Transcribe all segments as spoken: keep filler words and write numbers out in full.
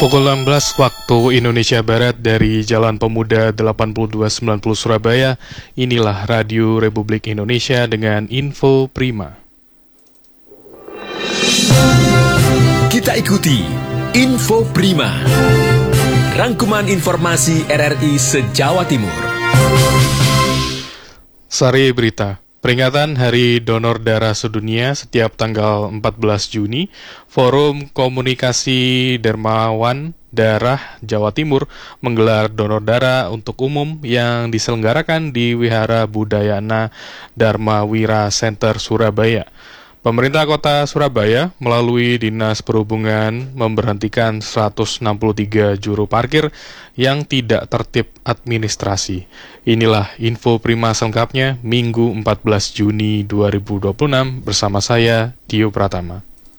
Pukul enam belas waktu Indonesia Barat dari Jalan Pemuda delapan puluh dua sembilan puluh Surabaya, inilah Radio Republik Indonesia dengan info prima. Kita ikuti Info Prima, rangkuman informasi R R I se-Jawa Timur. Sari berita. Peringatan Hari Donor Darah Sedunia setiap tanggal empat belas Juni, Forum Komunikasi Dermawan Darah Jawa Timur menggelar donor darah untuk umum yang diselenggarakan di Wihara Budayana Dharma Wira Center Surabaya. Pemerintah Kota Surabaya melalui Dinas Perhubungan memberhentikan seratus enam puluh tiga juru parkir yang tidak tertib administrasi. Inilah info prima selengkapnya Minggu empat belas Juni dua ribu dua puluh enam bersama saya Dio Pratama.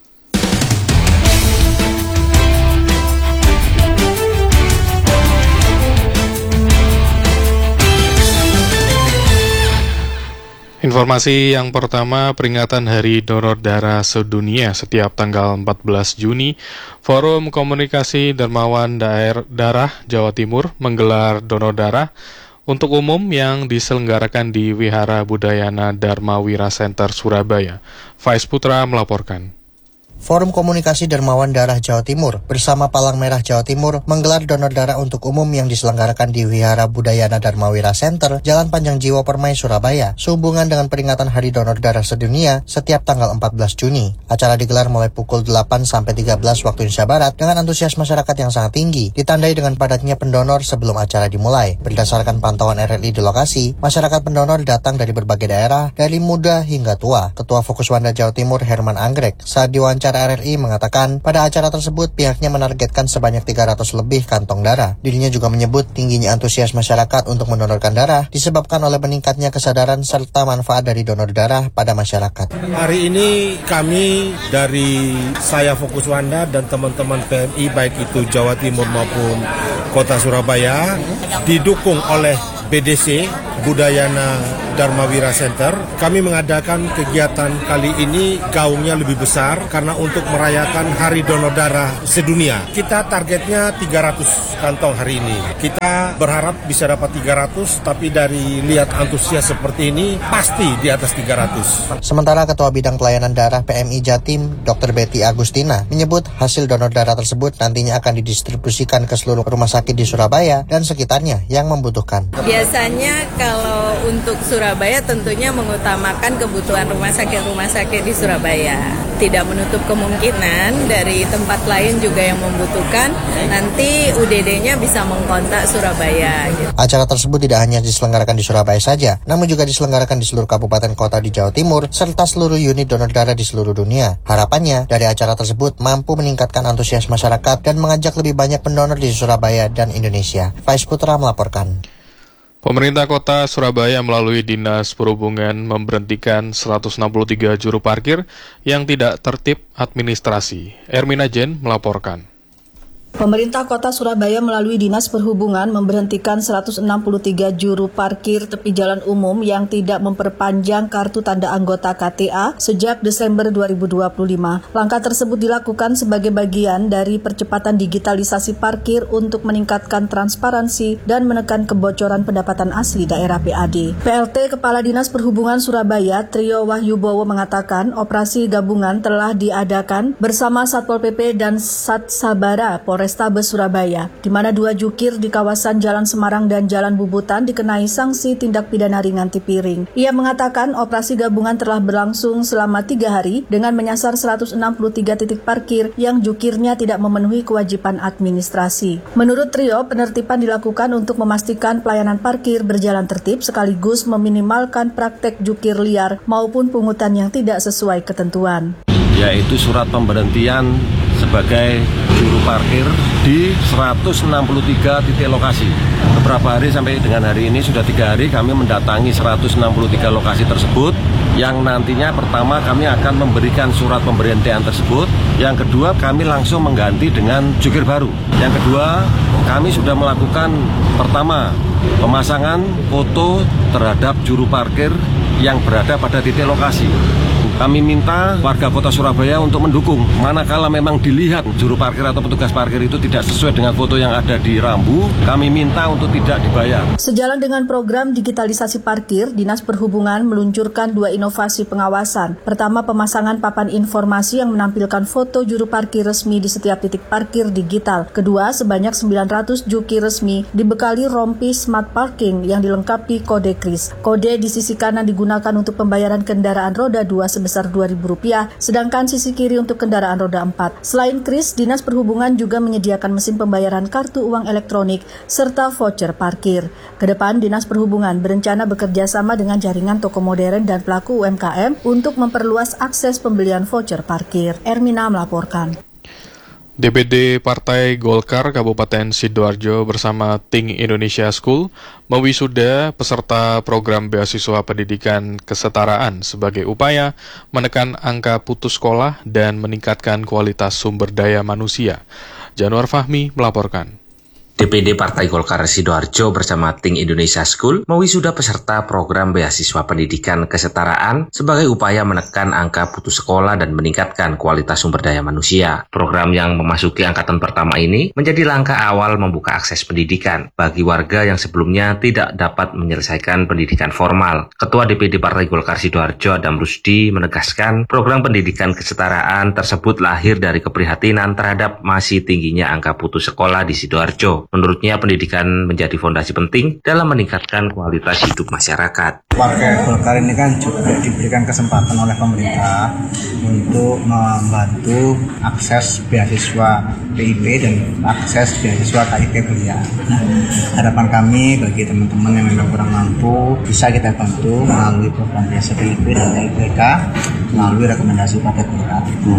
Informasi yang pertama, peringatan Hari Donor Darah Sedunia setiap tanggal empat belas Juni, Forum Komunikasi Dermawan Daer- Darah Jawa Timur menggelar donor darah untuk umum yang diselenggarakan di Wihara Budayana Dharma Wira Center Surabaya. Faiz Putra melaporkan. Forum Komunikasi Dermawan Darah Jawa Timur bersama Palang Merah Jawa Timur menggelar donor darah untuk umum yang diselenggarakan di Wihara Budayana Dharma Wira Center, Jalan Panjang Jiwo Permai, Surabaya, sehubungan dengan peringatan Hari Donor Darah Sedunia setiap tanggal empat belas Juni. Acara digelar mulai pukul delapan sampai tiga belas waktu Indonesia Barat dengan antusias masyarakat yang sangat tinggi, ditandai dengan padatnya pendonor sebelum acara dimulai. Berdasarkan pantauan R R I di lokasi, masyarakat pendonor datang dari berbagai daerah, dari muda hingga tua. Ketua Fokus Wanda Jawa Timur Herman Anggrek saat diwawancara R R I mengatakan pada acara tersebut pihaknya menargetkan sebanyak tiga ratus lebih kantong darah. Dirinya juga menyebut tingginya antusias masyarakat untuk mendonorkan darah disebabkan oleh meningkatnya kesadaran serta manfaat dari donor darah pada masyarakat. Hari ini kami dari saya Fokus Wanda dan teman-teman P M I baik itu Jawa Timur maupun Kota Surabaya didukung oleh B D C Budayana Dharma Wira Center, kami mengadakan kegiatan kali ini gaungnya lebih besar karena untuk merayakan Hari Donor Darah Sedunia. Kita targetnya tiga ratus kantong hari ini. Kita berharap bisa dapat tiga ratus, tapi dari lihat antusias seperti ini pasti di atas tiga ratus. Sementara Ketua Bidang Pelayanan Darah P M I Jatim, Dokter Betty Agustina, menyebut hasil donor darah tersebut nantinya akan didistribusikan ke seluruh rumah sakit di Surabaya dan sekitarnya yang membutuhkan. Biasanya kalau untuk Surabaya tentunya mengutamakan kebutuhan rumah sakit-rumah sakit di Surabaya. Tidak menutup kemungkinan dari tempat lain juga yang membutuhkan, nanti U D D-nya bisa mengkontak Surabaya. Gitu. Acara tersebut tidak hanya diselenggarakan di Surabaya saja, namun juga diselenggarakan di seluruh kabupaten kota di Jawa Timur, serta seluruh unit donor darah di seluruh dunia. Harapannya, dari acara tersebut mampu meningkatkan antusias masyarakat dan mengajak lebih banyak pendonor di Surabaya dan Indonesia. Faiz Putra melaporkan. Pemerintah Kota Surabaya melalui Dinas Perhubungan memberhentikan seratus enam puluh tiga juru parkir yang tidak tertib administrasi. Ermina Jen melaporkan. Pemerintah Kota Surabaya melalui Dinas Perhubungan memberhentikan seratus enam puluh tiga juru parkir tepi jalan umum yang tidak memperpanjang kartu tanda anggota K T A sejak Desember dua ribu dua puluh lima. Langkah tersebut dilakukan sebagai bagian dari percepatan digitalisasi parkir untuk meningkatkan transparansi dan menekan kebocoran pendapatan asli daerah P A D. P L T Kepala Dinas Perhubungan Surabaya, Trio Wahyubowo mengatakan operasi gabungan telah diadakan bersama Satpol P P dan Sat Sabara Polres Polrestabes Surabaya, di mana dua jukir di kawasan Jalan Semarang dan Jalan Bubutan dikenai sanksi tindak pidana ringan tipiring. Ia mengatakan operasi gabungan telah berlangsung selama tiga hari dengan menyasar seratus enam puluh tiga titik parkir yang jukirnya tidak memenuhi kewajiban administrasi. Menurut Trio, penertiban dilakukan untuk memastikan pelayanan parkir berjalan tertib sekaligus meminimalkan praktek jukir liar maupun pungutan yang tidak sesuai ketentuan. Yaitu surat pemberhentian sebagai juru parkir di seratus enam puluh tiga titik lokasi. Beberapa hari sampai dengan hari ini sudah tiga hari kami mendatangi seratus enam puluh tiga lokasi tersebut, yang nantinya pertama kami akan memberikan surat pemberhentian tersebut, yang kedua kami langsung mengganti dengan jukir baru. Yang kedua kami sudah melakukan pertama pemasangan foto terhadap juru parkir yang berada pada titik lokasi. Kami minta warga Kota Surabaya untuk mendukung. Manakala memang dilihat juru parkir atau petugas parkir itu tidak sesuai dengan foto yang ada di rambu, kami minta untuk tidak dibayar. Sejalan dengan program digitalisasi parkir, Dinas Perhubungan meluncurkan dua inovasi pengawasan. Pertama, pemasangan papan informasi yang menampilkan foto juru parkir resmi di setiap titik parkir digital. Kedua, sebanyak sembilan ratus juki resmi dibekali rompi Smart Parking yang dilengkapi kode kris. Kode di sisi kanan digunakan untuk pembayaran kendaraan roda dua sebesar dua ribu rupiah, sedangkan sisi kiri untuk kendaraan roda empat. Selain kris, Dinas Perhubungan juga menyediakan mesin pembayaran kartu uang elektronik serta voucher parkir. Kedepan, Dinas Perhubungan berencana bekerja sama dengan jaringan toko modern dan pelaku U M K M untuk memperluas akses pembelian voucher parkir. Ermina melaporkan. D P D Partai Golkar Kabupaten Sidoarjo bersama Think Indonesia School mewisuda peserta program beasiswa pendidikan kesetaraan sebagai upaya menekan angka putus sekolah dan meningkatkan kualitas sumber daya manusia. Januar Fahmi melaporkan. D P D Partai Golkar Sidoarjo bersama Think Indonesia School mewisuda peserta program beasiswa pendidikan kesetaraan sebagai upaya menekan angka putus sekolah dan meningkatkan kualitas sumber daya manusia. Program yang memasuki angkatan pertama ini menjadi langkah awal membuka akses pendidikan bagi warga yang sebelumnya tidak dapat menyelesaikan pendidikan formal. Ketua D P D Partai Golkar Sidoarjo Adam Rusdi menegaskan program pendidikan kesetaraan tersebut lahir dari keprihatinan terhadap masih tingginya angka putus sekolah di Sidoarjo. Menurutnya, pendidikan menjadi fondasi penting dalam meningkatkan kualitas hidup masyarakat. Warga Golkar ini kan juga diberikan kesempatan oleh pemerintah untuk membantu akses beasiswa P I P dan akses beasiswa K I P kuliah. Nah, harapan kami bagi teman-teman yang memang kurang mampu bisa kita bantu melalui program beasiswa P I P dan L P K melalui rekomendasi Partai Golkar.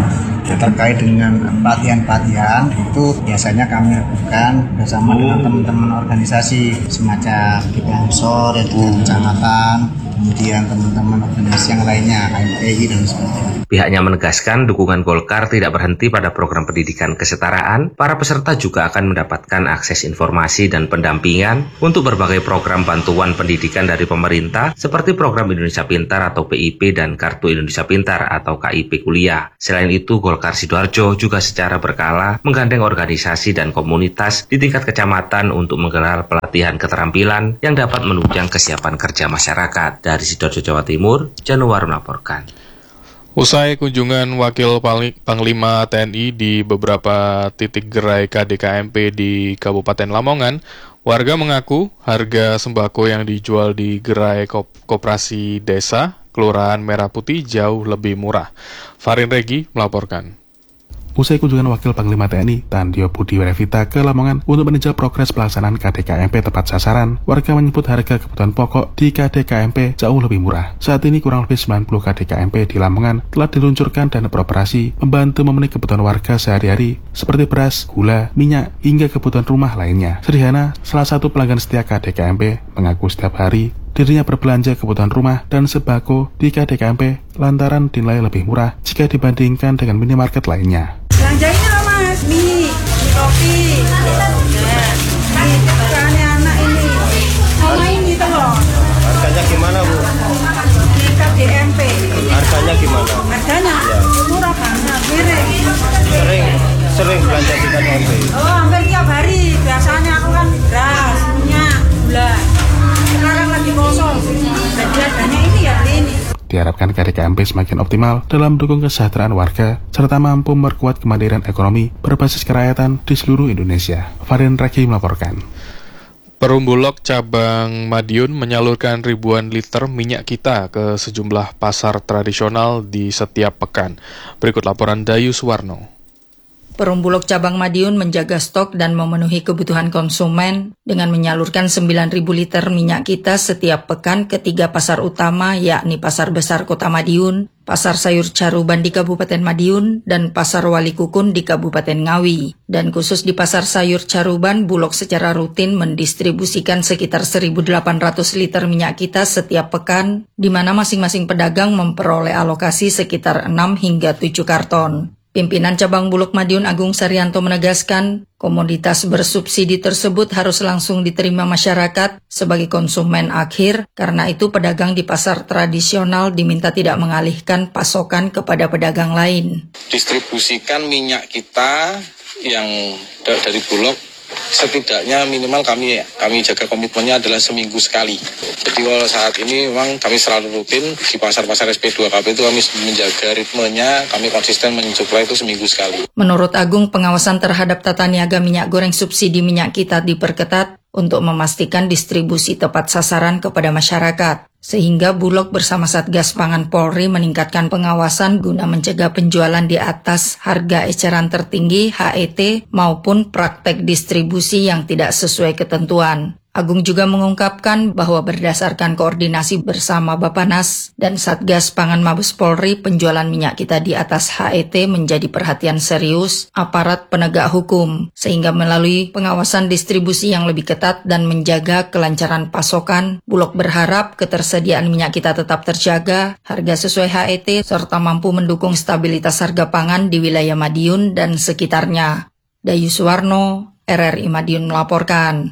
Terkait dengan pelatihan-pelatihan itu biasanya kami lakukan bersama dengan teman-teman organisasi semacam di Ansor, yang di kecamatan, kemudian teman-teman organisasi yang lainnya, K M P I dan sebagainya. Pihaknya menegaskan dukungan Golkar tidak berhenti pada program pendidikan kesetaraan. Para peserta juga akan mendapatkan akses informasi dan pendampingan untuk berbagai program bantuan pendidikan dari pemerintah seperti program Indonesia Pintar atau P I P dan Kartu Indonesia Pintar atau K I P kuliah. Selain itu, Golkar Sidoarjo juga secara berkala menggandeng organisasi dan komunitas di tingkat kecamatan untuk menggelar pelatihan keterampilan yang dapat menunjang kesiapan kerja masyarakat. Dari Sidoarjo, Jawa Timur, Januar melaporkan. Usai kunjungan Wakil Panglima T N I di beberapa titik gerai K D K M P di Kabupaten Lamongan, warga mengaku harga sembako yang dijual di gerai koperasi desa Kelurahan Merah Putih jauh lebih murah. Farin Regi melaporkan. Usai kunjungan Wakil Panglima T N I, Tandio Budi Werevita ke Lamongan untuk meninjau progres pelaksanaan K D K M P tepat sasaran, warga menyebut harga kebutuhan pokok di K D K M P jauh lebih murah. Saat ini kurang lebih sembilan puluh K D K M P di Lamongan telah diluncurkan dan beroperasi, membantu memenuhi kebutuhan warga sehari-hari seperti beras, gula, minyak, hingga kebutuhan rumah lainnya. Sederhana, salah satu pelanggan setia K D K M P, mengaku setiap hari dirinya berbelanja kebutuhan rumah dan sembako di K D K M P lantaran dinilai lebih murah jika dibandingkan dengan minimarket lainnya. Belanja ini loh mas, mie, mie kopi, nah, mie kesukaannya anak ini, sama ini tuh loh. Harganya gimana bu? Di K D M P. Harganya gimana? Harganya ya. Murah banget, miring. Sering, sering belanja di K D M P? Oh hampir tiap hari, biasanya aku kan beras, minyak, gula. Sekarang lagi kosong, jadi harganya ini ya ini. Diharapkan K D K M P semakin optimal dalam mendukung kesejahteraan warga, serta mampu memperkuat kemandirian ekonomi berbasis kerakyatan di seluruh Indonesia. Farin Regi melaporkan. Perumbulok cabang Madiun menyalurkan ribuan liter minyak kita ke sejumlah pasar tradisional di setiap pekan. Berikut laporan Dayu Suwarno. Perumbulok cabang Madiun menjaga stok dan memenuhi kebutuhan konsumen dengan menyalurkan sembilan ribu liter minyak kita setiap pekan ke tiga pasar utama, yakni Pasar Besar Kota Madiun, Pasar Sayur Caruban di Kabupaten Madiun, dan Pasar Wali Kukun di Kabupaten Ngawi. Dan khusus di Pasar Sayur Caruban, Bulog secara rutin mendistribusikan sekitar seribu delapan ratus liter minyak kita setiap pekan, di mana masing-masing pedagang memperoleh alokasi sekitar enam hingga tujuh karton. Pimpinan Cabang Bulog Madiun Agung Saryanto menegaskan, komoditas bersubsidi tersebut harus langsung diterima masyarakat sebagai konsumen akhir, karena itu pedagang di pasar tradisional diminta tidak mengalihkan pasokan kepada pedagang lain. Distribusikan minyak kita yang dari Bulog, setidaknya minimal kami kami jaga komitmennya adalah seminggu sekali. Jadi kalau saat ini memang kami selalu rutin di pasar-pasar S P dua K P itu kami menjaga ritmenya, kami konsisten mensuplai itu seminggu sekali. Menurut Agung, pengawasan terhadap tata niaga minyak goreng subsidi minyak kita diperketat untuk memastikan distribusi tepat sasaran kepada masyarakat. Sehingga Bulog bersama Satgas Pangan Polri meningkatkan pengawasan guna mencegah penjualan di atas harga eceran tertinggi H E T maupun praktek distribusi yang tidak sesuai ketentuan. Agung juga mengungkapkan bahwa berdasarkan koordinasi bersama Bappenas dan Satgas Pangan Mabes Polri, penjualan minyak kita di atas H E T menjadi perhatian serius aparat penegak hukum, sehingga melalui pengawasan distribusi yang lebih ketat dan menjaga kelancaran pasokan, Bulog berharap ketersediaan minyak kita tetap terjaga, harga sesuai H E T, serta mampu mendukung stabilitas harga pangan di wilayah Madiun dan sekitarnya. Dayu Suwarno, R R I Madiun melaporkan.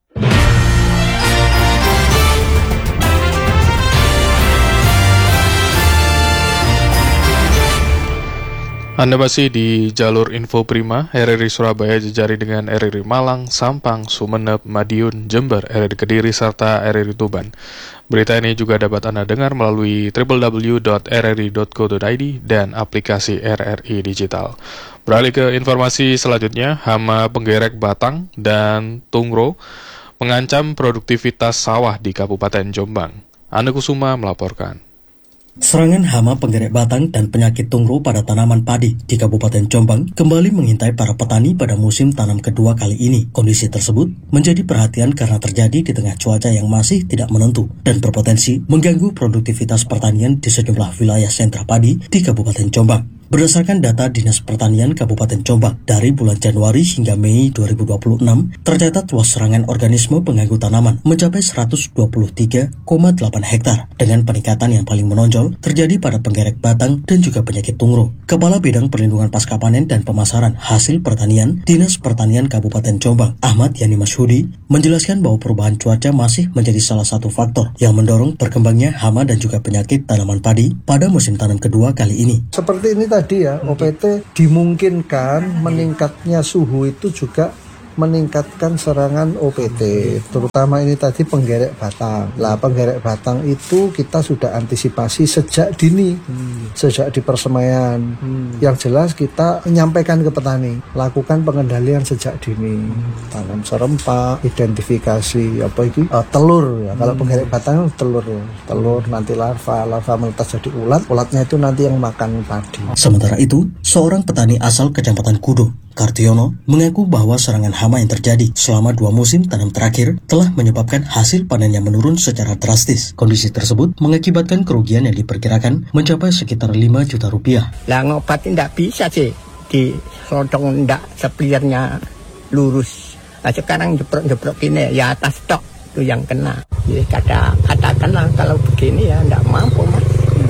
Anda masih di jalur Info Prima, R R I Surabaya jejari dengan R R I Malang, Sampang, Sumeneb, Madiun, Jember, R R I Kediri, serta R R I Tuban. Berita ini juga dapat Anda dengar melalui w w w dot r r i dot co dot i d dan aplikasi R R I Digital. Beralih ke informasi selanjutnya, hama penggerek batang dan tungro mengancam produktivitas sawah di Kabupaten Jombang. Ane Kusuma melaporkan. Serangan hama penggerek batang dan penyakit tungro pada tanaman padi di Kabupaten Jombang kembali mengintai para petani pada musim tanam kedua kali ini. Kondisi tersebut menjadi perhatian karena terjadi di tengah cuaca yang masih tidak menentu dan berpotensi mengganggu produktivitas pertanian di sejumlah wilayah sentra padi di Kabupaten Jombang. Berdasarkan data Dinas Pertanian Kabupaten Jombang, dari bulan Januari hingga Mei dua ribu dua puluh enam, tercatat luas serangan organisme pengganggu tanaman mencapai seratus dua puluh tiga koma delapan hektar, dengan peningkatan yang paling menonjol terjadi pada penggerek batang dan juga penyakit tungro. Kepala Bidang Perlindungan Pascapanen dan Pemasaran Hasil Pertanian Dinas Pertanian Kabupaten Jombang, Ahmad Yani Masyhudi, menjelaskan bahwa perubahan cuaca masih menjadi salah satu faktor yang mendorong berkembangnya hama dan juga penyakit tanaman padi pada musim tanam kedua kali ini. Seperti ini tadi ya, O P T dimungkinkan meningkatnya suhu itu juga meningkatkan serangan O P T, terutama ini tadi penggerek batang. Lah penggerek batang itu kita sudah antisipasi sejak dini, hmm. sejak di persemaian. Hmm. Yang jelas kita menyampaikan ke petani, lakukan pengendalian sejak dini, hmm. tanam serempak, identifikasi apa itu uh, telur ya. Hmm. Kalau penggerek batang telur, ya. telur nanti larva, larva menetas jadi ulat, ulatnya itu nanti yang makan padi. Sementara itu, seorang petani asal Kecamatan Kudo, Kartiono, mengaku bahwa serangan hama yang terjadi selama dua musim tanam terakhir telah menyebabkan hasil panen yang menurun secara drastis. Kondisi tersebut mengakibatkan kerugian yang diperkirakan mencapai sekitar lima juta rupiah. Lah ngobatin tidak bisa sih, di rodong tidak seplirnya lurus. Nah sekarang jebrok-jebrok ini ya atas stok itu yang kena. Jadi kata katakanlah kalau begini ya tidak mampu mas.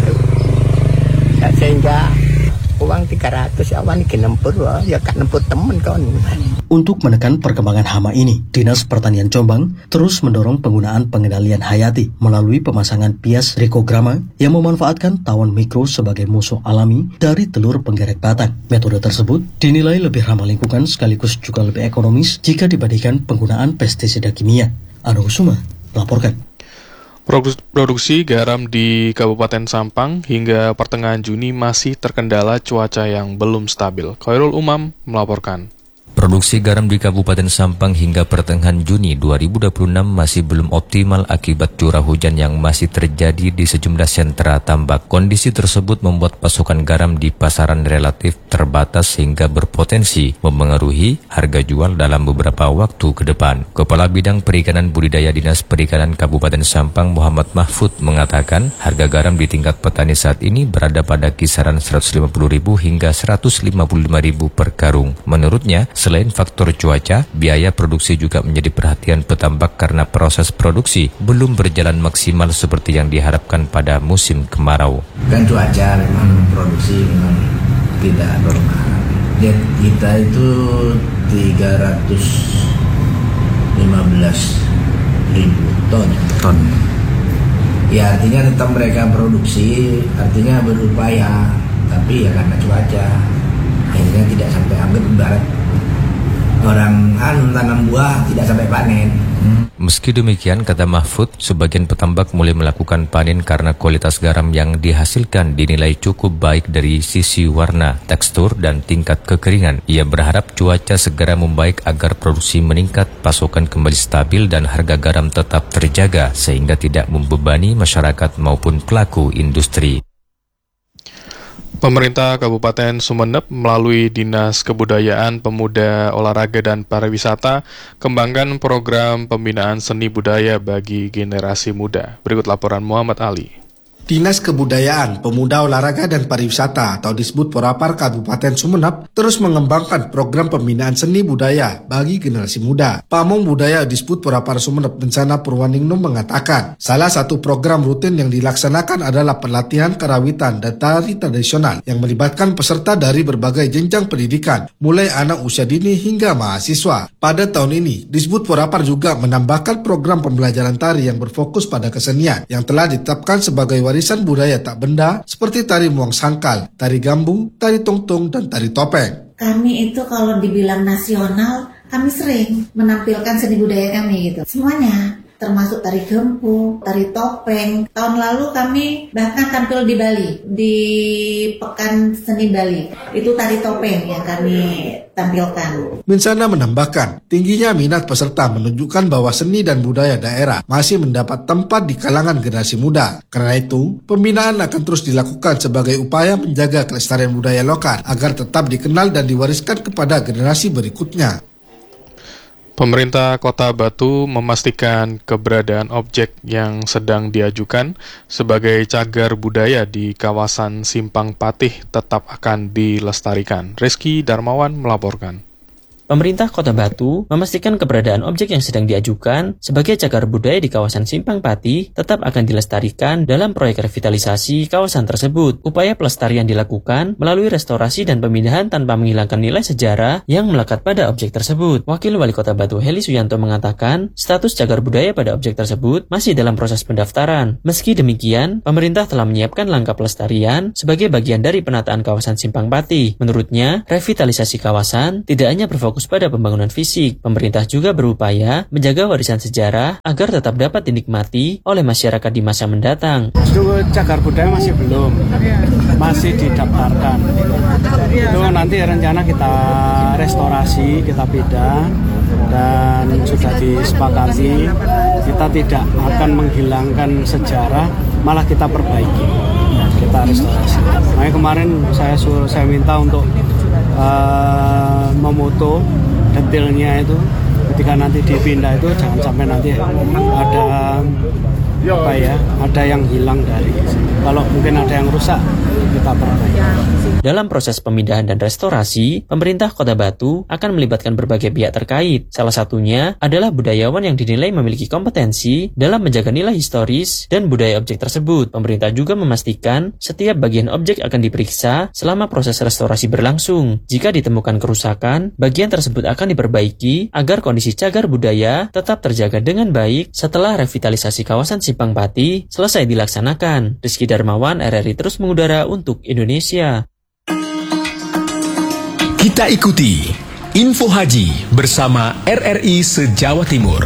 Ya, sehingga uang tiga ratus awan iki nempur ya kan nempur temen kan. Untuk menekan perkembangan hama ini, Dinas Pertanian Jombang terus mendorong penggunaan pengendalian hayati melalui pemasangan bias rikograma yang memanfaatkan tawon mikro sebagai musuh alami dari telur penggerek batang. Metode tersebut dinilai lebih ramah lingkungan sekaligus juga lebih ekonomis jika dibandingkan penggunaan pestisida kimia. Anu Kusuma melaporkan. Produksi garam di Kabupaten Sampang hingga pertengahan Juni masih terkendala cuaca yang belum stabil. Khairul Umam melaporkan. Produksi garam di Kabupaten Sampang hingga pertengahan Juni dua ribu dua puluh enam masih belum optimal akibat curah hujan yang masih terjadi di sejumlah sentra tambak. Kondisi tersebut membuat pasokan garam di pasaran relatif terbatas sehingga berpotensi mempengaruhi harga jual dalam beberapa waktu ke depan. Kepala Bidang Perikanan Budidaya Dinas Perikanan Kabupaten Sampang Muhammad Mahfud mengatakan harga garam di tingkat petani saat ini berada pada kisaran seratus lima puluh ribu hingga seratus lima puluh lima ribu per karung. Menurutnya, selain faktor cuaca, biaya produksi juga menjadi perhatian petambak karena proses produksi belum berjalan maksimal seperti yang diharapkan pada musim kemarau. Dan cuaca memang produksi memang tidak normal. Jadi kita itu tiga ratus lima belas ribu ton. Ton. Ya artinya tetap mereka produksi, artinya berupaya, tapi ya karena cuaca akhirnya tidak sampai anggap ibarat orang anu tanam buah tidak sampai panen. Meski demikian, kata Mahfud, sebagian petambak mulai melakukan panen karena kualitas garam yang dihasilkan dinilai cukup baik dari sisi warna, tekstur, dan tingkat kekeringan. Ia berharap cuaca segera membaik agar produksi meningkat, pasokan kembali stabil, dan harga garam tetap terjaga sehingga tidak membebani masyarakat maupun pelaku industri. Pemerintah Kabupaten Sumeneb melalui Dinas Kebudayaan, Pemuda, Olahraga, dan Pariwisata kembangkan program pembinaan seni budaya bagi generasi muda. Berikut laporan Muhammad Ali. Dinas Kebudayaan, Pemuda, Olahraga, dan Pariwisata atau disebut Porapar Kabupaten Sumeneb terus mengembangkan program pembinaan seni budaya bagi generasi muda. Pamong Budaya disebut Porapar Sumeneb Bencana Purwaningrum mengatakan, salah satu program rutin yang dilaksanakan adalah pelatihan karawitan dan tari tradisional yang melibatkan peserta dari berbagai jenjang pendidikan, mulai anak usia dini hingga mahasiswa. Pada tahun ini, disebut Porapar juga menambahkan program pembelajaran tari yang berfokus pada kesenian yang telah ditetapkan sebagai warisan budaya tak benda seperti tari muang sangkal, tari gambu, tari tongtong, dan tari topeng. Kami itu kalau dibilang nasional, kami sering menampilkan seni budaya kami gitu. Semuanya, termasuk tari gempu, tari topeng. Tahun lalu kami bahkan tampil di Bali, di Pekan Seni Bali. Itu tari topeng yang kami tampilkan. Minsana menambahkan, tingginya minat peserta menunjukkan bahwa seni dan budaya daerah masih mendapat tempat di kalangan generasi muda. Karena itu, pembinaan akan terus dilakukan sebagai upaya menjaga kelestarian budaya lokal agar tetap dikenal dan diwariskan kepada generasi berikutnya. Pemerintah Kota Batu memastikan keberadaan objek yang sedang diajukan sebagai cagar budaya di kawasan Simpang Patih tetap akan dilestarikan. Rizky Darmawan melaporkan. Pemerintah Kota Batu memastikan keberadaan objek yang sedang diajukan sebagai cagar budaya di kawasan Simpang Patih tetap akan dilestarikan dalam proyek revitalisasi kawasan tersebut. Upaya pelestarian dilakukan melalui restorasi dan pemindahan tanpa menghilangkan nilai sejarah yang melekat pada objek tersebut. Wakil Wali Kota Batu Heli Suyanto mengatakan status cagar budaya pada objek tersebut masih dalam proses pendaftaran. Meski demikian, pemerintah telah menyiapkan langkah pelestarian sebagai bagian dari penataan kawasan Simpang Patih. Menurutnya, revitalisasi kawasan tidak hanya berfokus pada pembangunan fisik, pemerintah juga berupaya menjaga warisan sejarah agar tetap dapat dinikmati oleh masyarakat di masa mendatang. Itu cagar budaya masih belum, masih didaftarkan. Itu nanti rencana kita restorasi, kita pindah, dan sudah disepakati kita tidak akan menghilangkan sejarah, malah kita perbaiki, kita restorasi. Makanya kemarin saya suruh, saya minta untuk Uh, memoto detailnya itu ketika nanti dipindah itu jangan sampai nanti ada apa ya ada yang hilang dari sini. Kalau mungkin ada yang rusak kita perbaiki. Dalam proses pemindahan dan restorasi, pemerintah Kota Batu akan melibatkan berbagai pihak terkait. Salah satunya adalah budayawan yang dinilai memiliki kompetensi dalam menjaga nilai historis dan budaya objek tersebut. Pemerintah juga memastikan setiap bagian objek akan diperiksa selama proses restorasi berlangsung. Jika ditemukan kerusakan, bagian tersebut akan diperbaiki agar kondisi cagar budaya tetap terjaga dengan baik setelah revitalisasi kawasan Simpang Patih selesai dilaksanakan. Rizky Darmawan, R R I terus mengudara untuk Indonesia. Kita ikuti Info Haji bersama R R I se-Jawa Timur.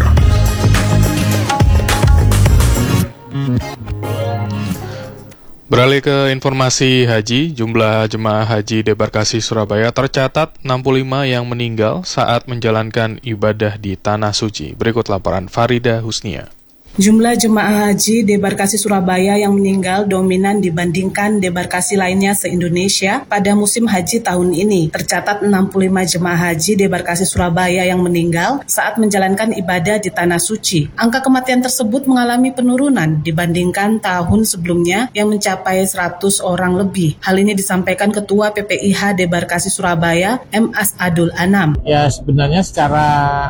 Beralih ke informasi haji, jumlah jemaah haji debarkasi Surabaya tercatat enam puluh lima yang meninggal saat menjalankan ibadah di Tanah Suci. Berikut laporan Farida Husnia. Jumlah jemaah haji debarkasi Surabaya yang meninggal dominan dibandingkan debarkasi lainnya se-Indonesia pada musim haji tahun ini. Tercatat enam puluh lima jemaah haji debarkasi Surabaya yang meninggal saat menjalankan ibadah di Tanah Suci. Angka kematian tersebut mengalami penurunan dibandingkan tahun sebelumnya yang mencapai seratus orang lebih. Hal ini disampaikan Ketua P P I H Debarkasi Surabaya, M Asadul Anam. Ya sebenarnya secara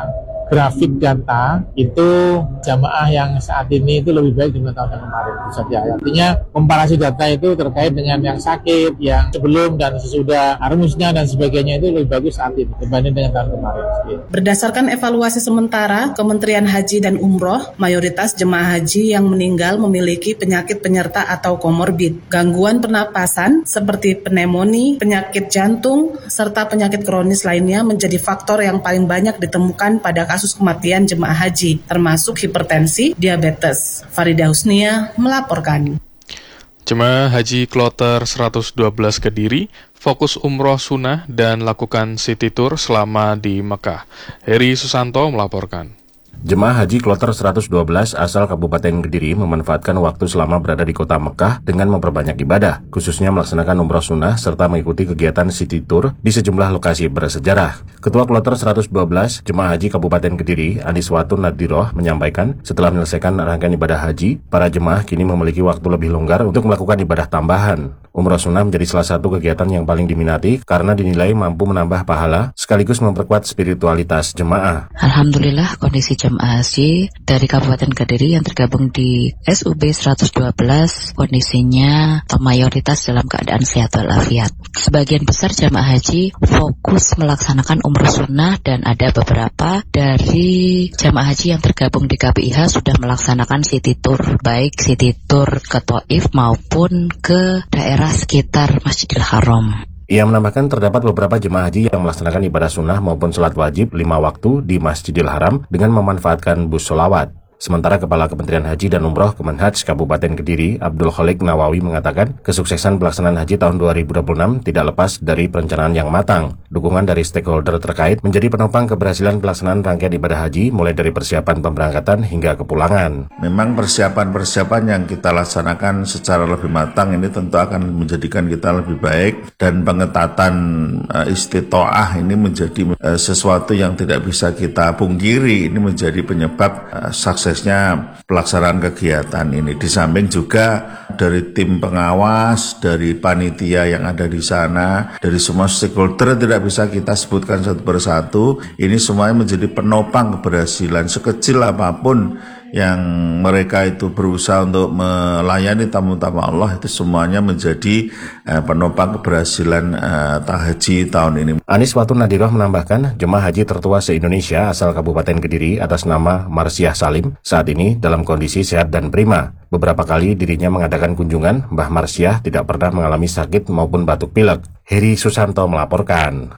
grafik data itu jamaah yang saat ini itu lebih baik dibanding tahun yang kemarin. Saja. Artinya komparasi data itu terkait dengan yang sakit, yang sebelum dan sesudah harusnya dan sebagainya itu lebih bagus saat ini dibanding dengan tahun kemarin. Berdasarkan evaluasi sementara Kementerian Haji dan Umroh, mayoritas jemaah haji yang meninggal memiliki penyakit penyerta atau komorbid, gangguan pernapasan seperti pneumonia, penyakit jantung, serta penyakit kronis lainnya menjadi faktor yang paling banyak ditemukan pada kasus kematian jemaah haji, termasuk hipertensi, diabetes. Faridah Husnia melaporkan. Jemaah Haji Kloter seratus dua belas Kediri fokus umroh sunnah dan lakukan city tour selama di Mekah. Heri Susanto melaporkan. Jemaah Haji Kloter seratus dua belas asal Kabupaten Kediri memanfaatkan waktu selama berada di kota Mekah dengan memperbanyak ibadah, khususnya melaksanakan umroh sunnah serta mengikuti kegiatan city tour di sejumlah lokasi bersejarah. Ketua Kloter seratus dua belas Jemaah Haji Kabupaten Kediri, Aniswatun Nadiroh, menyampaikan setelah menyelesaikan rangkaian ibadah haji, para jemaah kini memiliki waktu lebih longgar untuk melakukan ibadah tambahan. Umroh sunnah menjadi salah satu kegiatan yang paling diminati karena dinilai mampu menambah pahala sekaligus memperkuat spiritualitas jemaah. Alhamdulillah kondisi jemaah haji dari Kabupaten Kediri yang tergabung di S U B seratus dua belas kondisinya atau mayoritas dalam keadaan sehat walafiat. Sebagian besar jemaah haji fokus melaksanakan umroh sunnah dan ada beberapa dari jemaah haji yang tergabung di K B I H sudah melaksanakan city tour, baik city tour ke Taif maupun ke daerah sekitar Masjidil Haram. Ia menambahkan terdapat beberapa jemaah haji yang melaksanakan ibadah sunnah maupun sholat wajib lima waktu di Masjidil Haram dengan memanfaatkan bus sholawat. Sementara Kepala Kementerian Haji dan Umroh Kemenhaj Kabupaten Kediri, Abdul Khalik Nawawi mengatakan kesuksesan pelaksanaan haji tahun dua ribu dua puluh enam tidak lepas dari perencanaan yang matang. Dukungan dari stakeholder terkait menjadi penopang keberhasilan pelaksanaan rangkaian ibadah haji mulai dari persiapan pemberangkatan hingga kepulangan. Memang persiapan-persiapan yang kita laksanakan secara lebih matang ini tentu akan menjadikan kita lebih baik dan pengetatan uh, istitoah ini menjadi uh, sesuatu yang tidak bisa kita pungkiri. Ini menjadi penyebab uh, sukses suksesnya pelaksanaan kegiatan ini. Di samping juga dari tim pengawas, dari panitia yang ada di sana, dari semua stakeholder tidak bisa kita sebutkan satu persatu. Ini semuanya menjadi penopang keberhasilan sekecil apapun yang mereka itu berusaha untuk melayani tamu-tamu Allah, itu semuanya menjadi eh, penopang keberhasilan eh, haji tahun ini. Aniswatun Nadiroh menambahkan, jemaah haji tertua se-Indonesia asal Kabupaten Kediri atas nama Marsiah Salim saat ini dalam kondisi sehat dan prima. Beberapa kali dirinya mengadakan kunjungan, Mbah Marsiah tidak pernah mengalami sakit maupun batuk pilek. Heri Susanto melaporkan.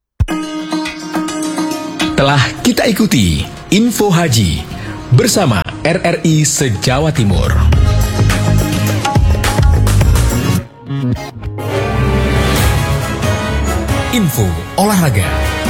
Telah kita ikuti Info Haji bersama R R I se-Jawa Timur. Info olahraga.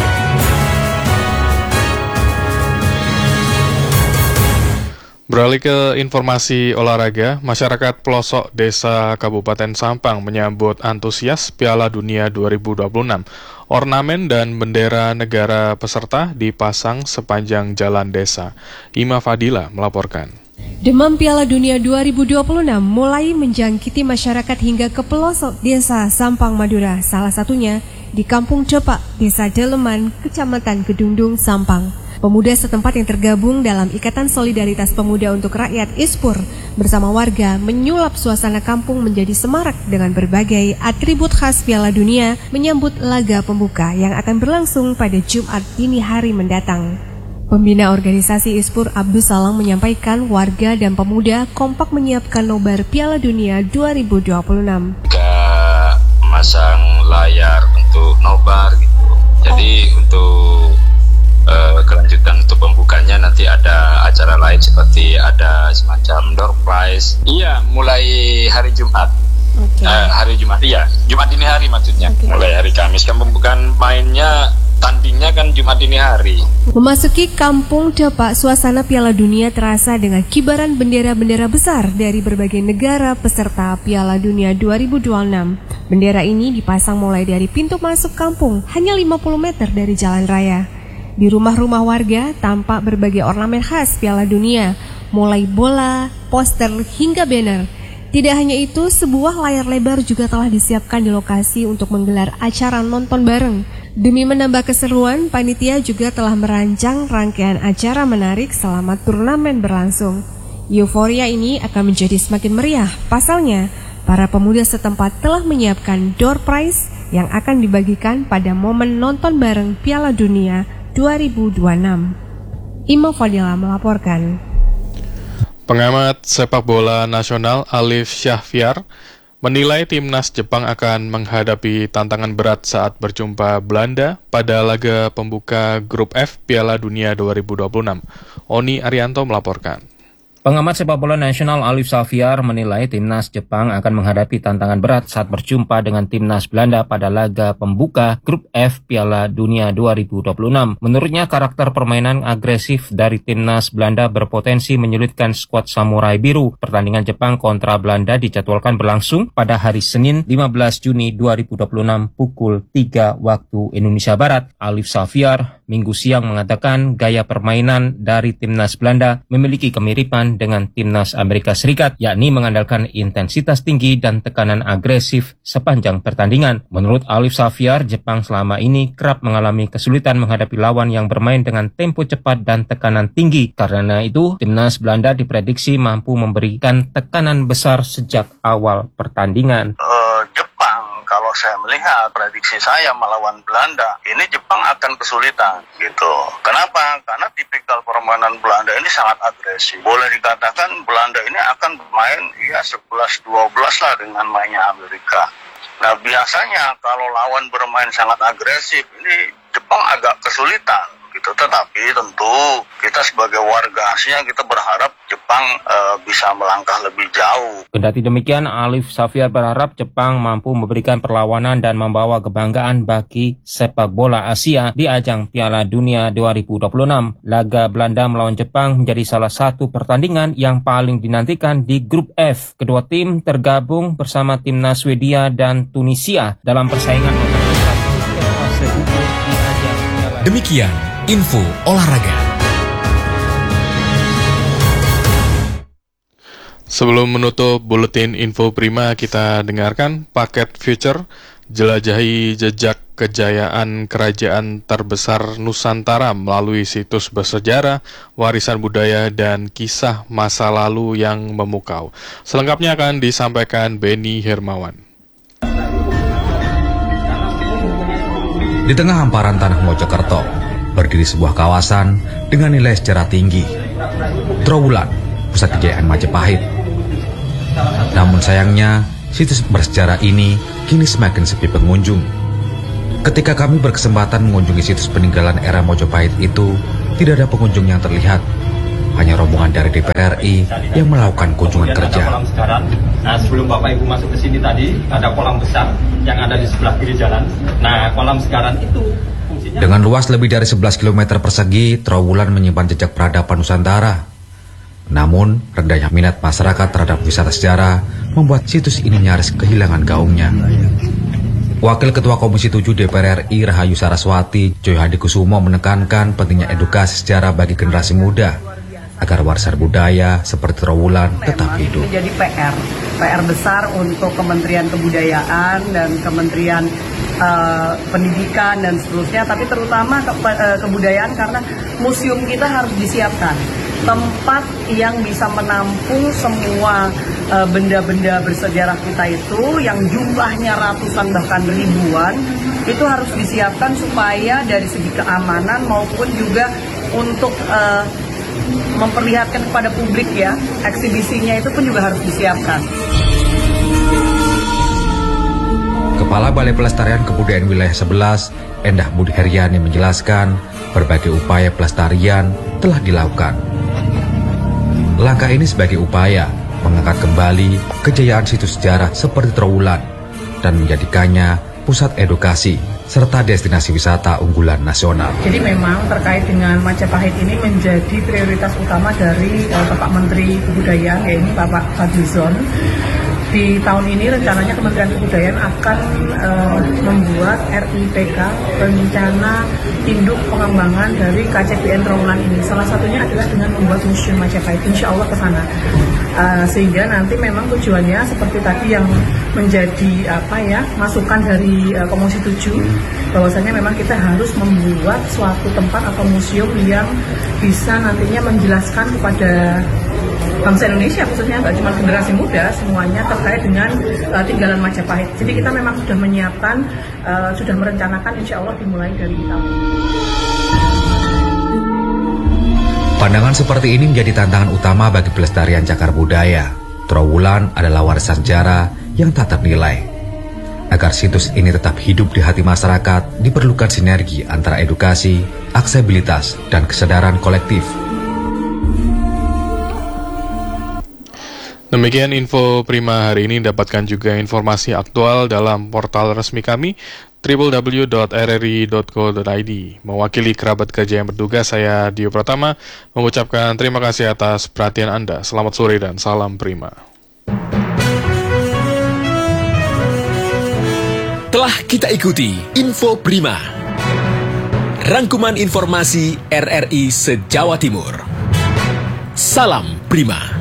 Beralih ke informasi olahraga, masyarakat pelosok desa Kabupaten Sampang menyambut antusias Piala Dunia dua ribu dua puluh enam. Ornamen dan bendera negara peserta dipasang sepanjang jalan desa. Ima Fadila melaporkan. Demam Piala Dunia dua ribu dua puluh enam mulai menjangkiti masyarakat hingga ke pelosok desa Sampang, Madura. Salah satunya di Kampung Cepak, Desa Daleman, Kecamatan Kedungdung, Sampang. Pemuda setempat yang tergabung dalam Ikatan Solidaritas Pemuda untuk Rakyat ISPUR bersama warga menyulap suasana kampung menjadi semarak dengan berbagai atribut khas Piala Dunia menyambut laga pembuka yang akan berlangsung pada Jumat dini hari mendatang. Pembina organisasi ISPUR Abdul Salam menyampaikan warga dan pemuda kompak menyiapkan nobar Piala Dunia dua ribu dua puluh enam. Juga memasang layar untuk nobar gitu. Jadi oh. untuk Uh, kelanjutan untuk pembukanya nanti ada acara lain seperti ada semacam door prize. Iya, mulai hari Jumat. Okay. Uh, hari Jumat, iya. Jumat dini hari maksudnya. Okay. Mulai hari Kamis. Kan pembukaan mainnya, tandingnya kan Jumat dini hari. Memasuki Kampung Cepak, suasana Piala Dunia terasa dengan kibaran bendera-bendera besar dari berbagai negara peserta Piala Dunia dua ribu dua puluh enam. Bendera ini dipasang mulai dari pintu masuk kampung, hanya lima puluh meter dari jalan raya. Di rumah-rumah warga tampak berbagai ornamen khas Piala Dunia, mulai bola, poster, hingga banner. Tidak hanya itu, sebuah layar lebar juga telah disiapkan di lokasi untuk menggelar acara nonton bareng. Demi menambah keseruan, panitia juga telah merancang rangkaian acara menarik selama turnamen berlangsung. Euforia ini akan menjadi semakin meriah. Pasalnya, para pemuda setempat telah menyiapkan door prize yang akan dibagikan pada momen nonton bareng Piala Dunia dua ribu dua puluh enam. Ima Fadila melaporkan. Pengamat sepak bola nasional Alif Syahfiar menilai timnas Jepang akan menghadapi tantangan berat saat berjumpa Belanda pada laga pembuka Grup F Piala Dunia dua ribu dua puluh enam. Oni Arianto melaporkan. Pengamat sepak bola nasional Alif Syahfiar menilai timnas Jepang akan menghadapi tantangan berat saat berjumpa dengan timnas Belanda pada laga pembuka Grup F Piala Dunia dua ribu dua puluh enam. Menurutnya, karakter permainan agresif dari timnas Belanda berpotensi menyulitkan skuad Samurai Biru. Pertandingan Jepang kontra Belanda dijadwalkan berlangsung pada hari Senin lima belas Juni dua ribu dua puluh enam pukul tiga waktu Indonesia Barat. Alif Syahfiar Minggu siang mengatakan gaya permainan dari timnas Belanda memiliki kemiripan dengan timnas Amerika Serikat, yakni mengandalkan intensitas tinggi dan tekanan agresif sepanjang pertandingan. Menurut Alif Syahfiar, Jepang selama ini kerap mengalami kesulitan menghadapi lawan yang bermain dengan tempo cepat dan tekanan tinggi. Karena itu, timnas Belanda diprediksi mampu memberikan tekanan besar sejak awal pertandingan. Uh, Jepang, kalau saya melihat prediksi saya melawan Belanda, ini Jepang akan kesulitan gitu. Kenapa? Karena tipikal permainan Belanda ini sangat agresif. Boleh dikatakan Belanda ini akan bermain ya sebelas dua belas lah dengan mainnya Amerika. Nah, biasanya kalau lawan bermain sangat agresif, ini Jepang agak kesulitan gitu. Tetapi tentu kita sebagai warga Asia kita berharap Jepang uh, bisa melangkah lebih jauh. Kendati demikian, Alif Syahfiar berharap Jepang mampu memberikan perlawanan dan membawa kebanggaan bagi sepak bola Asia di ajang Piala Dunia dua ribu dua puluh enam. Laga Belanda melawan Jepang menjadi salah satu pertandingan yang paling dinantikan di Grup F. Kedua tim tergabung bersama timnas Swedia dan Tunisia dalam persaingan fase grup di ajang Piala. Demikian info olahraga. Sebelum menutup buletin info prima, kita dengarkan paket future jelajahi jejak kejayaan kerajaan terbesar Nusantara melalui situs bersejarah, warisan budaya, dan kisah masa lalu yang memukau. Selengkapnya akan disampaikan Beni Hermawan. Di tengah hamparan tanah Mojokerto, berdiri sebuah kawasan dengan nilai sejarah tinggi, Trowulan, pusat kejayaan Majapahit. Namun sayangnya, situs bersejarah ini kini semakin sepi pengunjung. Ketika kami berkesempatan mengunjungi situs peninggalan era Majapahit itu, tidak ada pengunjung yang terlihat. Hanya rombongan dari D P R R I yang melakukan kunjungan kerja. Kolam sekarang. Nah, sebelum Bapak Ibu masuk ke sini tadi, ada kolam besar yang ada di sebelah kiri jalan. Nah, kolam sekarang itu fungsinya... Dengan luas lebih dari sebelas kilometer persegi, Trowulan menyimpan jejak peradaban Nusantara. Namun, rendahnya minat masyarakat terhadap wisata sejarah membuat situs ini nyaris kehilangan gaungnya. Wakil Ketua Komisi tujuh D P R R I Rahayu Saraswati Joy Hadikusumo menekankan pentingnya edukasi sejarah bagi generasi muda agar warisan budaya seperti Trowulan tetap hidup. Menjadi P R, P R besar untuk Kementerian Kebudayaan dan Kementerian uh, Pendidikan dan seterusnya, tapi terutama ke, uh, kebudayaan karena museum kita harus disiapkan. Tempat yang bisa menampung semua uh, benda-benda bersejarah kita itu yang jumlahnya ratusan bahkan ribuan, itu harus disiapkan supaya dari segi keamanan maupun juga untuk uh, memperlihatkan kepada publik ya, eksibisinya itu pun juga harus disiapkan. Kepala Balai Pelestarian Kebudayaan Wilayah sebelas, Endah Budi Heriani menjelaskan berbagai upaya pelestarian telah dilakukan. Langkah ini sebagai upaya mengangkat kembali kejayaan situs sejarah seperti Trowulan dan menjadikannya pusat edukasi serta destinasi wisata unggulan nasional. Jadi memang terkait dengan Majapahit ini menjadi prioritas utama dari uh, Bapak Menteri Kebudayaan, yaitu Bapak Fadlizon. Di tahun ini rencananya Kementerian Kebudayaan akan uh, membuat R I P K, Rencana Induk pengembangan dari K C B N Trawulan ini. Salah satunya adalah dengan membuat museum Majapahit, insya Allah ke sana. Uh, sehingga nanti memang tujuannya seperti tadi yang menjadi apa ya masukan dari uh, Komisi tujuh, bahwasanya memang kita harus membuat suatu tempat atau museum yang bisa nantinya menjelaskan kepada bangsa Indonesia, khususnya nggak cuma generasi muda, semuanya terkait dengan uh, tinggalan Majapahit. Jadi kita memang sudah menyiapkan, uh, sudah merencanakan, insya Allah dimulai dari tahun ini. Pandangan seperti ini menjadi tantangan utama bagi pelestarian cagar budaya. Trawulan adalah warisan sejarah yang tak ternilai. Agar situs ini tetap hidup di hati masyarakat, diperlukan sinergi antara edukasi, aksesibilitas, dan kesadaran kolektif. Demikian info Prima hari ini. Dapatkan juga informasi aktual dalam portal resmi kami w w w dot r r i dot co dot i d. Mewakili kerabat kerja yang bertugas, saya Dio Pratama mengucapkan terima kasih atas perhatian Anda. Selamat sore dan salam Prima. Telah kita ikuti Info Prima, rangkuman informasi R R I se-Jawa Timur. Salam Prima.